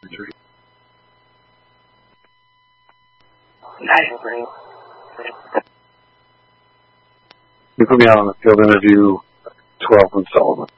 You put me on the field interview 12 from Sullivan.